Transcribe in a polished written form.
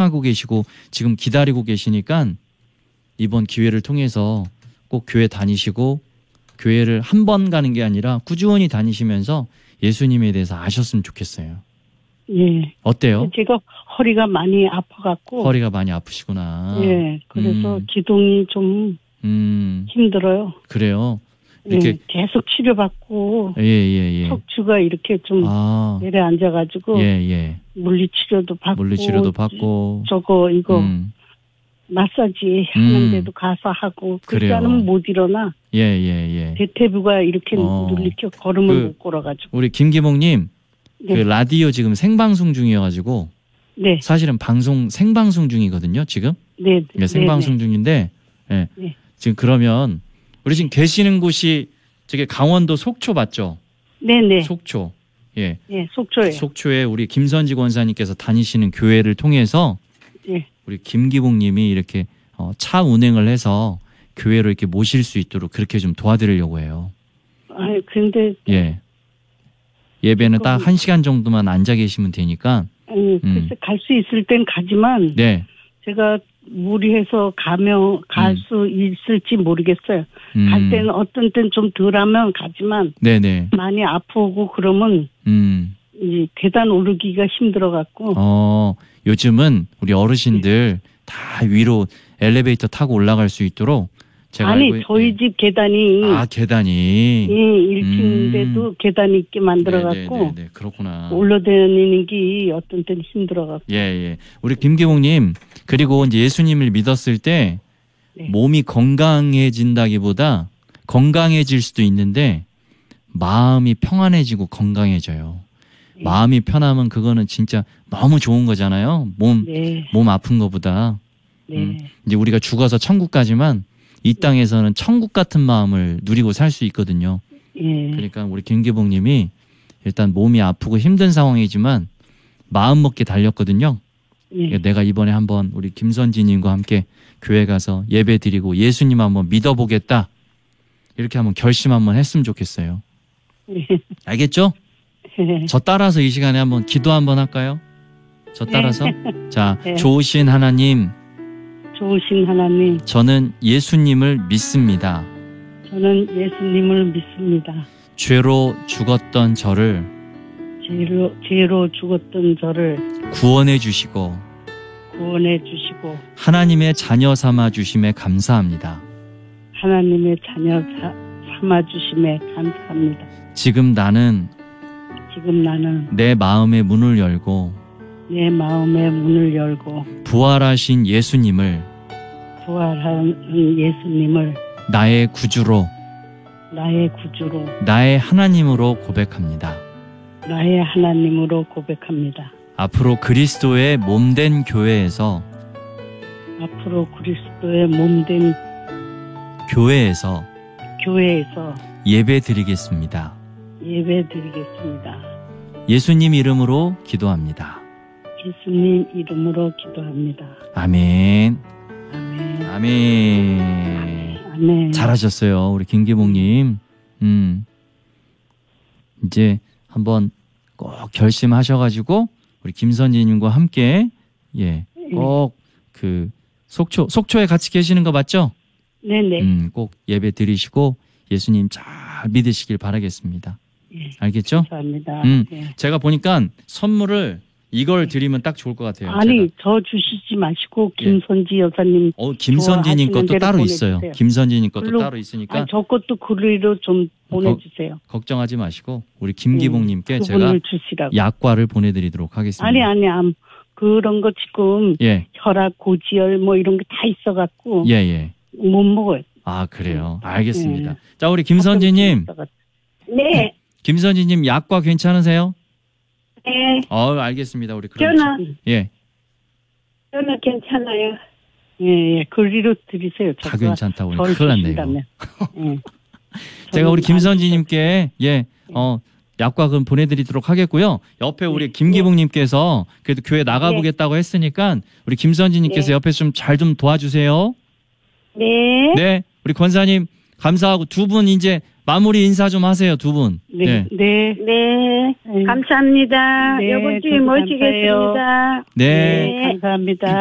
사랑하고 계시고 지금 기다리고 계시니까 이번 기회를 통해서 꼭 교회 다니시고 교회를 한 번 가는 게 아니라 꾸준히 다니시면서 예수님에 대해서 아셨으면 좋겠어요. 예. 어때요? 제가 허리가 많이 아파갖고. 허리가 많이 아프시구나. 예. 그래서 기동이 좀 힘들어요. 그래요? 이렇게 예, 계속 치료받고. 예. 척추가 이렇게 좀 내려앉아가지고. 예. 물리치료도 받고. 저거 이거 마사지 하는데도 가서 하고. 그렇지 않으면 못 일어나. 예. 대퇴부가 이렇게 눌리켜 걸음을 못 걸어가지고. 우리 김기봉님. 네. 그 라디오 지금 생방송 중이어가지고. 네. 사실은 생방송 중이거든요, 지금. 네. 생방송 중인데. 예. 네. 지금 그러면 우리 지금 계시는 곳이 저기 강원도 속초 맞죠? 네네. 속초. 예. 예, 속초에. 속초에 우리 김선지 권사님께서 다니시는 교회를 통해서 예. 우리 김기봉님이 이렇게 차 운행을 해서 교회로 이렇게 모실 수 있도록 그렇게 좀 도와드리려고 해요. 아니 근데 예. 예배는 딱 1시간 정도만 앉아 계시면 되니까. 글쎄 갈 수 있을 땐 가지만. 네. 제가 무리해서 갈 수 있을지 모르겠어요. 갈 때는 어떤 땐 좀 덜하면 가지만. 네네. 많이 아프고 그러면. 이 계단 오르기가 힘들어갖고. 요즘은 우리 어르신들 다 위로 엘리베이터 타고 올라갈 수 있도록. 제가 저희 집 계단이. 계단이. 예, 1층인데도 계단이 있게 만들어갖고. 네, 그렇구나. 올라다니는 게 어떤 때는 힘들어갖고. 예. 우리 김기봉님, 그리고 이제 예수님을 믿었을 때 몸이 건강해진다기보다 건강해질 수도 있는데 마음이 평안해지고 건강해져요. 마음이 편하면 그거는 진짜 너무 좋은 거잖아요. 몸 아픈 거보다. 이제 우리가 죽어서 천국 가지만 이 땅에서는 천국 같은 마음을 누리고 살 수 있거든요. 그러니까 우리 김기봉님이 일단 몸이 아프고 힘든 상황이지만 마음 먹게 달렸거든요. 내가 이번에 한번 우리 김선지님과 함께 교회 가서 예배 드리고 예수님 한번 믿어보겠다. 이렇게 한번 결심 한번 했으면 좋겠어요. 알겠죠? 저 따라서 이 시간에 한번 기도 한번 할까요? 저 따라서. 자, 좋으신 하나님. 저는 예수님을 믿습니다. 죄로 죽었던 저를 구원해 주시고 하나님의 자녀 삼아 주심에 감사합니다. 지금 나는 내 마음의 문을 열고 부활하신 예수님을 나의 구주로 나의 하나님으로 고백합니다. 앞으로 그리스도의 몸된 교회에서 예배 드리겠습니다. 예수님 이름으로 기도합니다. 아멘. 잘하셨어요, 우리 김기봉님. 이제 한번 꼭 결심하셔가지고 우리 김선지님과 함께 꼭 그 속초에 같이 계시는 거 맞죠? 네네. 꼭 예배 드리시고 예수님 잘 믿으시길 바라겠습니다. 알겠죠? 감사합니다. 제가 보니까 선물을 이걸 드리면 딱 좋을 것 같아요. 저 주시지 마시고 김선지 여사님. 김선지님 것도 따로 있어요. 김선지님 것도 따로 있으니까. 저 것도 글로 좀 보내주세요. 걱정하지 마시고 우리 김기봉님께 제가 약과를 보내드리도록 하겠습니다. 아니 그런 거 지금 혈압, 고지혈 뭐 이런 게 다 있어갖고 못 먹어요. 아 그래요. 알겠습니다. 자 우리 김선지님. 네. 김선지님 약과 괜찮으세요? 네. 알겠습니다. 우리 그럼 저는 괜찮아요. 예, 글로 드리세요. 다 괜찮다고 큰일 났네요. 제가 우리 김선지님께 약과 그럼 보내드리도록 하겠고요. 옆에 우리 김기봉님께서 그래도 교회 나가보겠다고 했으니까 우리 김선지님께서 옆에서 좀 잘 좀 도와주세요. 네. 우리 권사님 감사하고 두 분 이제 마무리 인사 좀 하세요, 두 분. 네. 감사합니다. 이번 주에 모시겠습니다. 네. 감사합니다.